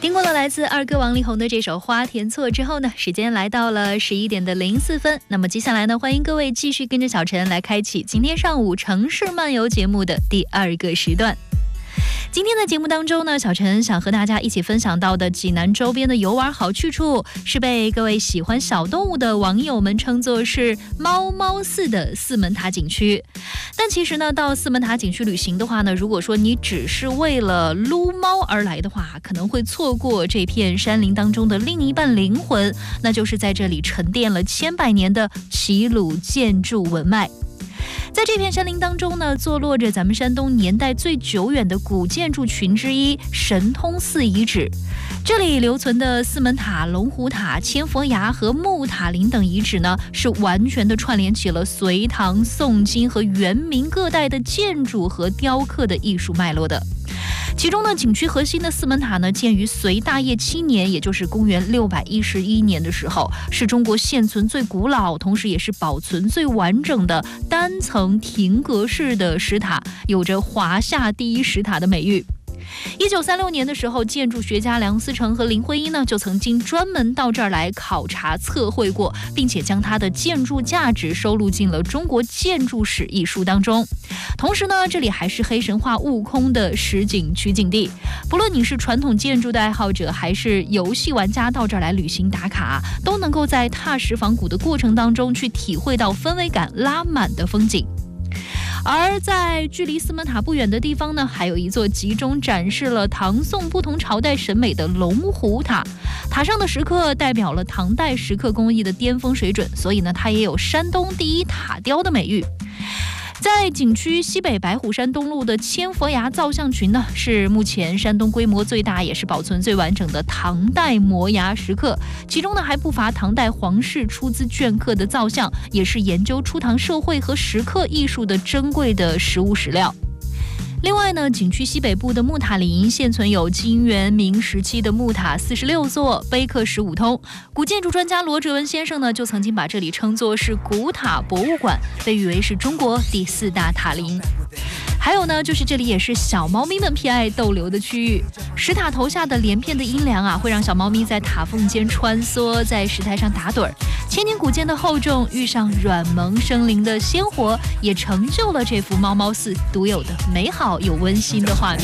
听过了来自二哥王力宏的这首《花田错》之后呢，时间来到了11点04分。那么接下来呢，欢迎各位继续跟着小陈来开启今天上午城市漫游节目的第2个时段。今天的节目当中呢，小陈想和大家一起分享到的济南周边的游玩好去处，是被各位喜欢小动物的网友们称作是猫猫寺的四门塔景区。但其实呢，到四门塔景区旅行的话呢，如果说你只是为了撸猫而来的话，可能会错过这片山林当中的另一半灵魂，那就是在这里沉淀了千百年的齐鲁建筑文脉。在这片山林当中呢，坐落着咱们山东年代最久远的古建筑群之一神通寺遗址。这里留存的四门塔、龙虎塔、千佛崖和木塔林等遗址呢，是完全的串联起了隋唐、宋金和元明各代的建筑和雕刻的艺术脉络的。其中呢，景区核心的四门塔呢，建于隋大业7年，也就是公元611年的时候，是中国现存最古老，同时也是保存最完整的单层亭阁式的石塔，有着华夏第一石塔的美誉。1936年的时候，建筑学家梁思成和林徽因呢，就曾经专门到这儿来考察测绘过，并且将它的建筑价值收录进了中国建筑史一书当中。同时呢，这里还是黑神话悟空的实景取景地。不论你是传统建筑的爱好者，还是游戏玩家，到这儿来旅行打卡，都能够在踏石访古的过程当中去体会到氛围感拉满的风景。而在距离四门塔不远的地方呢，还有一座集中展示了唐宋不同朝代审美的龙虎塔。塔上的石刻代表了唐代石刻工艺的巅峰水准，所以呢，它也有山东第一塔雕的美誉。在景区西北白虎山东路的千佛崖造像群呢，是目前山东规模最大也是保存最完整的唐代摩崖石刻，其中呢还不乏唐代皇室出资镌刻的造像，也是研究初唐社会和石刻艺术的珍贵的实物史料。另外呢，景区西北部的木塔林现存有金元明时期的木塔46座，碑刻15通。古建筑专家罗哲文先生呢，就曾经把这里称作是古塔博物馆，被誉为是中国第4大塔林。还有呢，就是这里也是小猫咪们偏爱逗留的区域。石塔头下的连片的阴凉啊，会让小猫咪在塔缝间穿梭，在石台上打盹儿。千年古建的厚重遇上软萌生灵的鲜活，也成就了这幅猫猫寺独有的美好又温馨的画面。